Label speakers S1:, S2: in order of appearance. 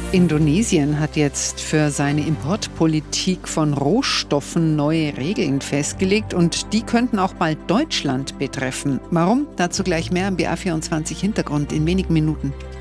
S1: Indonesien hat jetzt für seine Importpolitik von Rohstoffen neue Regeln festgelegt und die könnten auch bald Deutschland betreffen. Warum? Dazu gleich mehr im BR24 Hintergrund in wenigen Minuten.